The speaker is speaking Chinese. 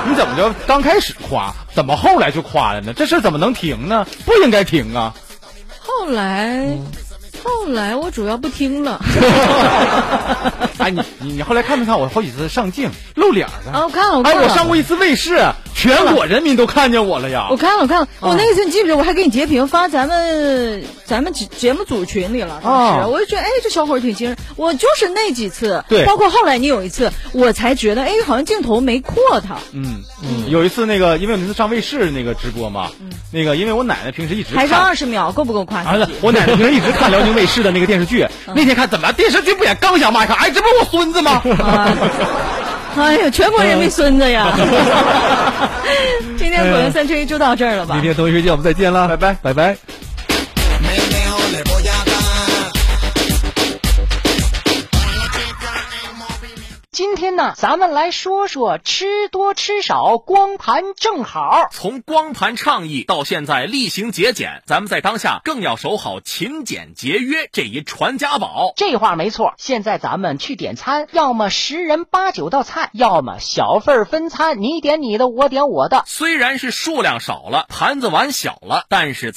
你怎么就刚开始夸，怎么后来就夸了呢？这事怎么能停呢？不应该停啊！ 后来我主要不听了。 哎，你后来看没看我好几次上镜露脸的？ 啊，我看了。 哎，我上过一次卫视，全国人民都看见我了呀！ 我看了，我那次你记不记得？我还给你截屏发咱们节目组群里了。当时我就觉得，哎，这小伙儿挺精神。我就是那几次， 对， 包括后来你有一次，我才觉得，哎，好像镜头没扩他。 有一次那个，因为我那次上卫视那个直播嘛，那个因为我奶奶平时一直还是20秒，够不够夸？ 我奶奶平时一直看辽宁卫视的那个电视剧，那天看怎么电视剧不演刚想骂一看，哎，这不是我孙子吗？ 哎呀，全国人民孙子呀！今天左右3吹就到这儿了吧？ 明天同一时间我们再见了， 拜拜， 拜拜。 今天呢，咱们来说说吃多吃少，光盘正好。 从光盘倡议到现在厉行节俭，咱们在当下更要守好勤俭节约这一传家宝。 这话没错，现在咱们去点餐，要么10人8、9道菜，要么小份分餐，你点你的，我点我的。 虽然是数量少了，盘子碗小了，但是